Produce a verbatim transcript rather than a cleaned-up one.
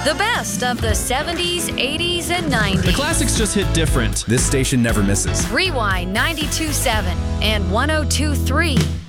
The best of the seventies, eighties, and nineties. The classics just hit different. This station never misses. Rewind ninety-two point seven and one oh two point three.